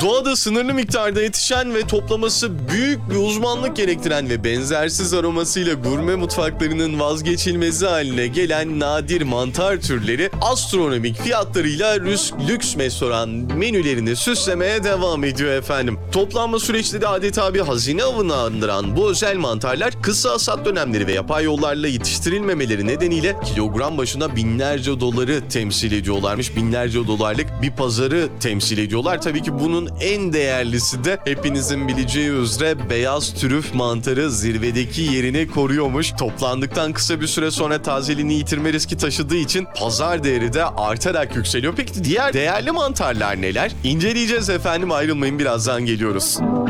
Doğada sınırlı miktarda yetişen ve toplaması büyük bir uzmanlık gerektiren ve benzersiz aromasıyla gurme mutfaklarının vazgeçilmezi haline gelen nadir mantar türleri astronomik fiyatlarıyla lüks restoran menülerini süslemeye devam ediyor efendim. Toplanma süreçleri adeta bir hazine avını andıran bu özel mantarlar kısa hasat dönemleri ve yapay yollarla yetiştirilmemeleri nedeniyle kilogram başına binlerce doları temsil ediyorlarmış. Binlerce dolarlık bir pazarı temsil ediyorlar. Tabii ki bunun en değerlisi de hepinizin bileceği üzere beyaz trüf mantarı zirvedeki yerini koruyormuş. Toplandıktan kısa bir süre sonra tazeliğini yitirme riski taşıdığı için pazar değeri de artarak yükseliyor. Peki diğer değerli mantarlar neler? İnceleyeceğiz efendim, ayrılmayın, birazdan geliyoruz.